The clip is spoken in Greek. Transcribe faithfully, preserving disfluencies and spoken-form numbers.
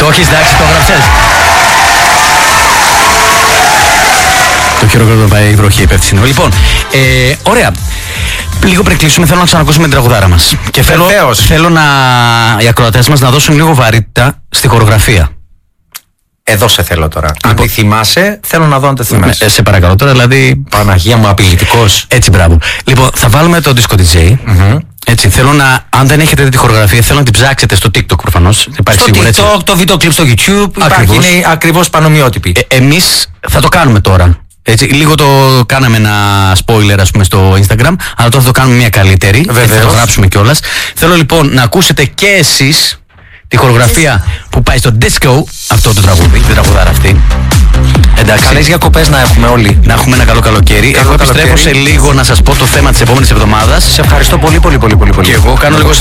Το έχεις, εντάξει, το έγραψες. Το χειροκρότημα πάει η βροχή υπεύθυνο. Λοιπόν, ε, ωραία. Λίγο πριν κλείσουμε, θέλω να ξανακούσουμε την τραγουδάρα μας. Και θέλω, θέλω να, οι ακροατές μας να δώσουν λίγο βαρύτητα στη χορογραφία. Εδώ σε θέλω τώρα. Αν τη θυμάσαι, θέλω να δω αν το θυμάσαι. Ε, σε παρακαλώ τώρα, δηλαδή. Παναγία μου, απειλητικός. Έτσι, μπράβο. Λοιπόν, θα βάλουμε το Disco ντι τζέι. Mm-hmm. Έτσι, θέλω να. Αν δεν έχετε δει τη χορογραφία, θέλω να την ψάξετε στο TikTok προφανώς. Υπάρχει στο σίγουρα, TikTok, έτσι. Το βίντεο κλιπ στο YouTube. Υπάρχει, είναι ακριβώς πανομοιότυπη. Ε, εμείς θα το κάνουμε τώρα. Έτσι, λίγο το κάναμε ένα spoiler, ας πούμε, στο Instagram, αλλά τώρα θα το κάνουμε μια καλύτερη. Βεβαίως. Θα το γράψουμε κιόλας. Θέλω λοιπόν να ακούσετε και εσείς τη χορογραφία που πάει στο disco, αυτό το τραγούδι, την τραγουδάρα αυτή. Εντάξει. Καλές διακοπές να έχουμε όλοι. Να έχουμε ένα καλό καλοκαίρι. Καλό Εγώ επιστρέφω καλοκαίρι. σε λίγο να σας πω το θέμα της επόμενης εβδομάδας. Σε ευχαριστώ πολύ, πολύ, πολύ, πολύ. Και εγώ κάνω λίγο